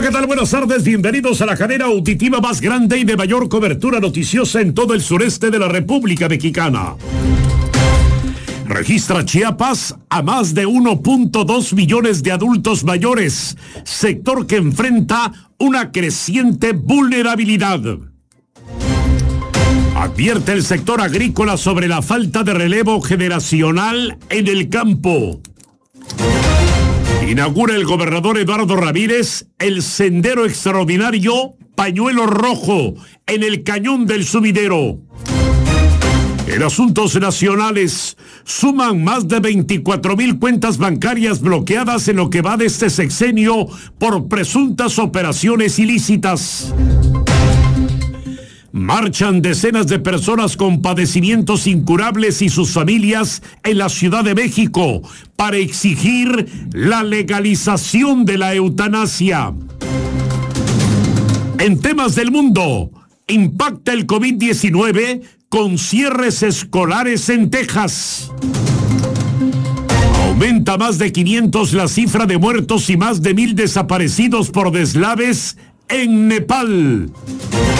Hola, ¿qué tal? Buenas tardes, bienvenidos a la cadena auditiva más grande y de mayor cobertura noticiosa en todo el sureste de la República Mexicana. Registra Chiapas a más de 1.2 millones de adultos mayores, sector que enfrenta una creciente vulnerabilidad. Advierte el sector agrícola sobre la falta de relevo generacional en el campo. Inaugura el gobernador Eduardo Ramírez el sendero extraordinario Pañuelo Rojo en el Cañón del Sumidero. En asuntos nacionales, suman más de 24,000 cuentas bancarias bloqueadas en lo que va de este sexenio por presuntas operaciones ilícitas. Marchan decenas de personas con padecimientos incurables y sus familias en la Ciudad de México para exigir la legalización de la eutanasia. En temas del mundo, impacta el COVID-19 con cierres escolares en Texas. Aumenta más de 500 la cifra de muertos y más de 1,000 desaparecidos por deslaves en Nepal.